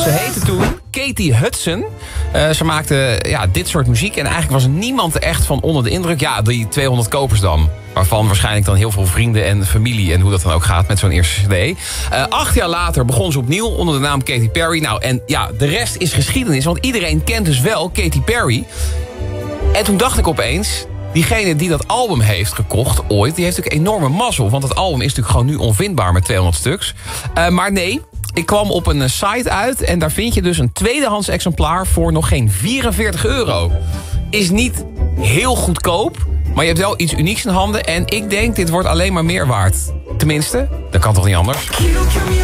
Ze heette toen Katie Hudson. Ze maakte dit soort muziek. En eigenlijk was er niemand er echt van onder de indruk. Ja, die 200 kopers dan. Waarvan waarschijnlijk dan heel veel vrienden en familie... en hoe dat dan ook gaat met zo'n eerste cd. 8 jaar later begon ze opnieuw onder de naam Katy Perry. Nou, en ja, de rest is geschiedenis. Want iedereen kent dus wel Katy Perry. En toen dacht ik opeens... diegene die dat album heeft gekocht ooit... die heeft natuurlijk enorme mazzel. Want het album is natuurlijk gewoon nu onvindbaar met 200 stuks. Maar nee... ik kwam op een site uit en daar vind je dus een tweedehands exemplaar voor nog geen €44. Is niet heel goedkoop, maar je hebt wel iets unieks in handen. En ik denk, dit wordt alleen maar meer waard. Tenminste, dat kan toch niet anders?